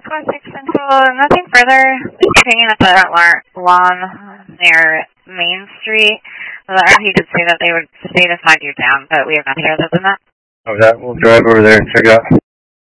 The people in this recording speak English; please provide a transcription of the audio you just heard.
Contact Central, nothing further. Just hanging up that lawn near Main Street. He did say that they would stay to 5 years down, but we have nothing other than that. Oh, that we'll drive over there and check it out.